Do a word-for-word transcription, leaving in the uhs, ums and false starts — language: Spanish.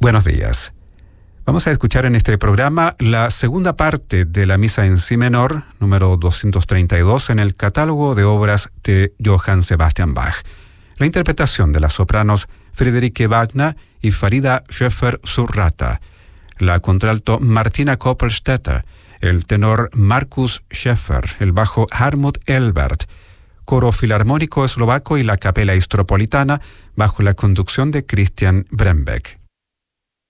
Buenos días. Vamos a escuchar en este programa la segunda parte de la Misa en Si menor, número doscientos treinta y dos, en el catálogo de obras de Johann Sebastian Bach. La interpretación de las sopranos Friederike Wagner y Farida Schöffer-Surratta, la contralto Martina Koppelstetter, el tenor Markus Schäfer, el bajo Hartmut Elbert, coro filarmónico eslovaco y la capela istropolitana bajo la conducción de Christian Brembeck.